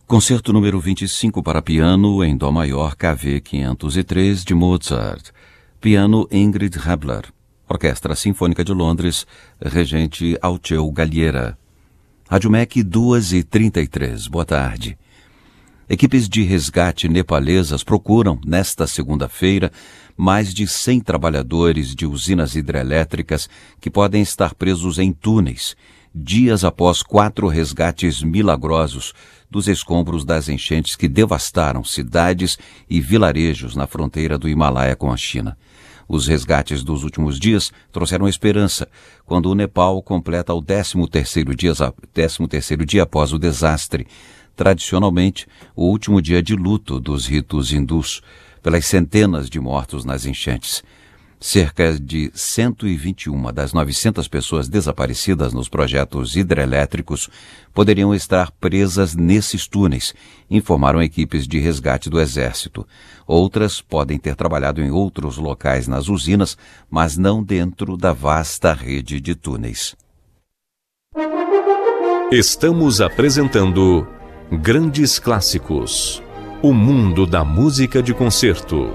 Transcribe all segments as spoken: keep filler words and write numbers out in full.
Concerto número vinte e cinco para piano em Dó maior K V quinhentos e três de Mozart. Piano Ingrid Hebler. Orquestra Sinfônica de Londres, regente Alteu Galliera. Rádio M E C duas e trinta e três. Boa tarde. Equipes de resgate nepalesas procuram, nesta segunda-feira, mais de cem trabalhadores de usinas hidrelétricas que podem estar presos em túneis, dias após quatro resgates milagrosos dos escombros das enchentes que devastaram cidades e vilarejos na fronteira do Himalaia com a China. Os resgates dos últimos dias trouxeram esperança, quando o Nepal completa o décimo terceiro dia, décimo terceiro dia após o desastre, tradicionalmente o último dia de luto dos ritos hindus, pelas centenas de mortos nas enchentes. Cerca de cento e vinte e uma das novecentas pessoas desaparecidas nos projetos hidrelétricos poderiam estar presas nesses túneis, informaram equipes de resgate do Exército. Outras podem ter trabalhado em outros locais nas usinas, mas não dentro da vasta rede de túneis. Estamos apresentando Grandes Clássicos, o mundo da música de concerto.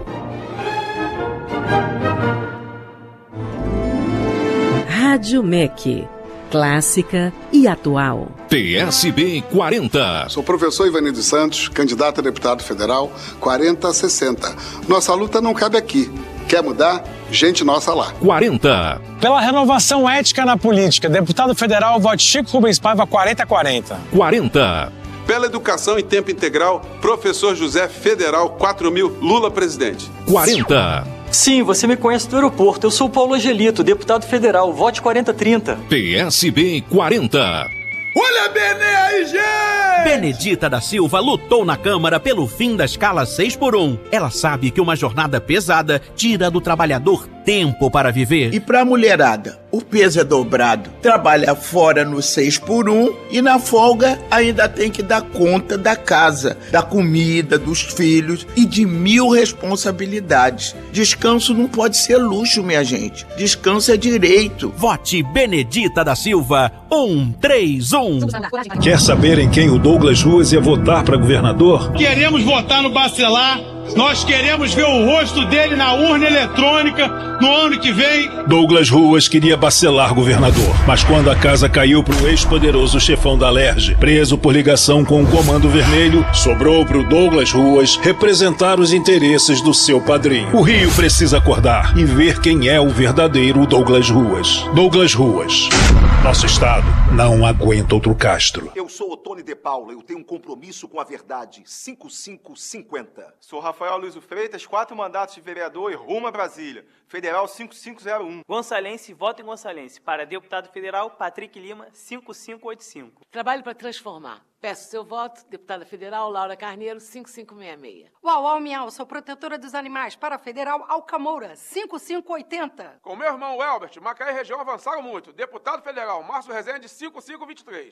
Rádio M E C, clássica e atual. P S B quarenta. Sou o professor Ivanildo Santos, candidato a deputado federal quarenta sessenta. Nossa luta não cabe aqui. Quer mudar? Gente nossa lá. quarenta. Pela renovação ética na política, deputado federal, vote Chico Rubens Paiva quarenta quarenta. quarenta. Pela educação em tempo integral, professor José Federal quatro mil, Lula presidente. quarenta. Sim, você me conhece do aeroporto. Eu sou Paulo Angelito, deputado federal. Vote quarenta trinta. P S B quarenta. Olha, Benê aí, gente! Benedita da Silva lutou na Câmara pelo fim da escala seis por um. Ela sabe que uma jornada pesada tira do trabalhador tempo para viver. E pra mulherada, o peso é dobrado. Trabalha fora no seis por um e na folga ainda tem que dar conta da casa, da comida, dos filhos e de mil responsabilidades. Descanso não pode ser luxo, minha gente. Descanso é direito. Vote Benedita da Silva um três um. Quer saber em quem o Douglas Ruas ia votar para governador? Queremos votar no Bacelar. Nós queremos ver o rosto dele na urna eletrônica no ano que vem. Douglas Ruas queria bacelar governador, mas quando a casa caiu pro ex-poderoso chefão da Alerj, preso por ligação com o Comando Vermelho, sobrou pro Douglas Ruas representar os interesses do seu padrinho. O Rio precisa acordar e ver quem é o verdadeiro Douglas Ruas. Douglas Ruas. Nosso estado não aguenta outro Castro. Eu sou Otone de Paula, eu tenho um compromisso com a verdade. cinco cinco cinquenta. Sou Rafael Luiz Freitas, quatro mandatos de vereador e rumo a Brasília. Federal cinco cinco zero um. Gonçalense, voto em Gonçalense. Para deputado federal, Patrick Lima, cinco cinco oito cinco. Trabalho para transformar. Peço seu voto, deputada federal, Laura Carneiro, cinco cinco seis seis. Uau, uau, miau, sou protetora dos animais. Para federal, Alcamoura, cinco cinco oitenta. Com meu irmão Elbert, Macaé e região avançaram muito. Deputado federal, Márcio Rezende, cinco cinco dois três.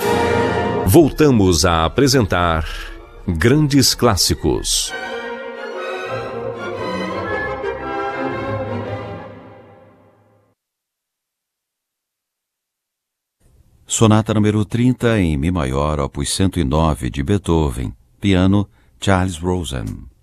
Voltamos a apresentar Grandes Clássicos. Sonata número trinta em Mi maior, opus cento e nove de Beethoven. Piano, Charles Rosen.